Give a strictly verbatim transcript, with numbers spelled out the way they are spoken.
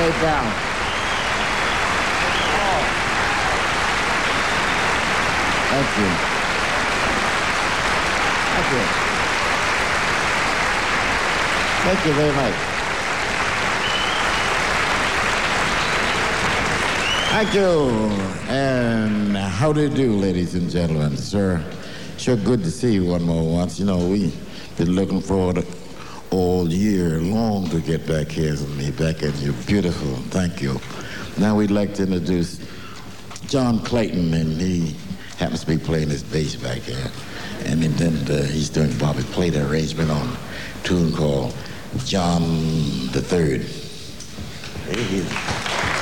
way down. Thank you. Thank you. Thank you very much. Thank you. And how do you do, ladies and gentlemen? Sir, sure good to see you one more once. You know, we've been looking forward all year long to get back here with me, back and you're beautiful. Thank you. Now we'd like to introduce John Clayton, and he happens to be playing his bass back here. And then uh, he's doing Bobby play the arrangement on a tune called John the Third. There he is.